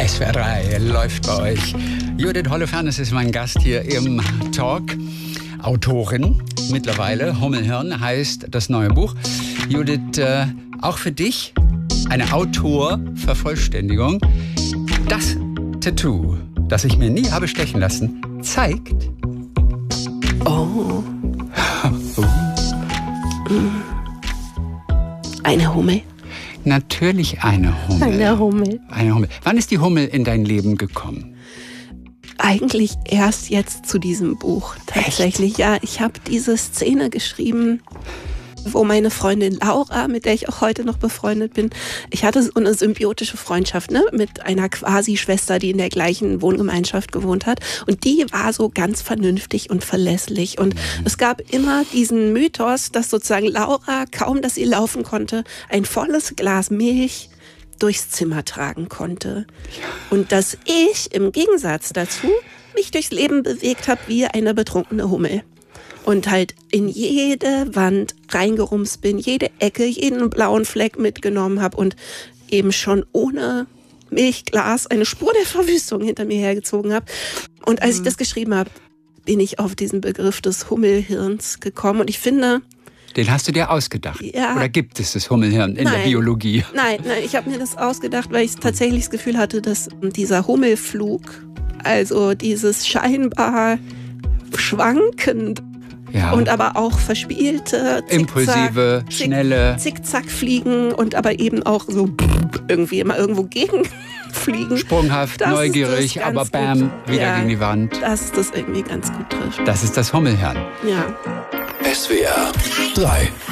SWR 3 läuft bei euch. Judith Holofernes ist mein Gast hier im Talk. Autorin mittlerweile. Hummelhirn heißt das neue Buch. Judith, auch für dich eine Autorvervollständigung. Das Tattoo, das ich mir nie habe stechen lassen, zeigt... Oh. Eine Hummel. Natürlich eine Hummel. Eine Hummel. Eine Hummel. Wann ist die Hummel in dein Leben gekommen? Eigentlich erst jetzt zu diesem Buch. Tatsächlich, echt? Ja. Ich habe diese Szene geschrieben, wo meine Freundin Laura, mit der ich auch heute noch befreundet bin, ich hatte so eine symbiotische Freundschaft, ne, mit einer Quasi-Schwester, die in der gleichen Wohngemeinschaft gewohnt hat. Und die war so ganz vernünftig und verlässlich. Und es gab immer diesen Mythos, dass sozusagen Laura, kaum dass sie laufen konnte, ein volles Glas Milch durchs Zimmer tragen konnte. Und dass ich im Gegensatz dazu mich durchs Leben bewegt habe wie eine betrunkene Hummel. Und halt in jede Wand reingerumst bin, jede Ecke, jeden blauen Fleck mitgenommen habe und eben schon ohne Milchglas eine Spur der Verwüstung hinter mir hergezogen habe. Und als ich das geschrieben habe, bin ich auf diesen Begriff des Hummelhirns gekommen. Und ich finde... Den hast du dir ausgedacht? Ja. Oder gibt es das Hummelhirn in der Biologie? Nein, ich habe mir das ausgedacht, weil ich tatsächlich das Gefühl hatte, dass dieser Hummelflug, also dieses scheinbar schwankend, ja, und aber auch verspielte, impulsive, schnelle Zickzack-Fliegen und aber eben auch so irgendwie immer irgendwo gegenfliegen. Sprunghaft, das neugierig, aber bam, wieder gegen die Wand. Dass das irgendwie ganz gut trifft. Das ist das Hummelhirn. Ja. SWR 3